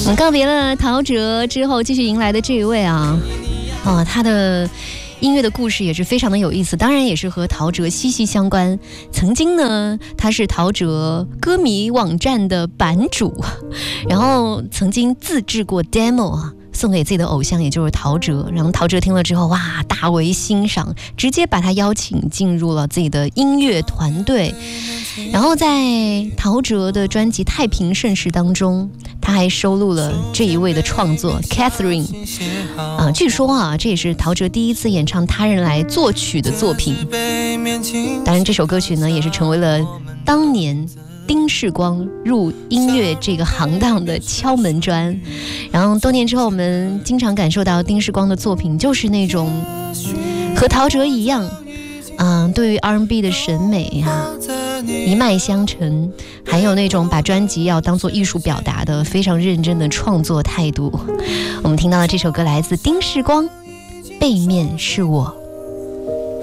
们告别了陶喆之后，继续迎来的这一位啊，他的音乐的故事也是非常的有意思，当然也是和陶喆息息相关。曾经呢，他是陶喆歌迷网站的版主，然后曾经自制过 demo 啊，送给自己的偶像，也就是陶喆。然后陶喆听了之后，哇，大为欣赏，直接把他邀请进入了自己的音乐团队。然后在陶喆的专辑《太平盛世》当中，他还收录了这一位的创作 Catherine。据说啊，这也是陶喆第一次演唱他人来作曲的作品。当然，这首歌曲呢，也是成为了当年丁世光入音乐这个行当的敲门砖。然后多年之后，我们经常感受到丁世光的作品就是那种和陶喆一样，对于 R&B 的审美啊一脉相承，还有那种把专辑要当作艺术表达的非常认真的创作态度。我们听到的这首歌来自丁世光，背面是我。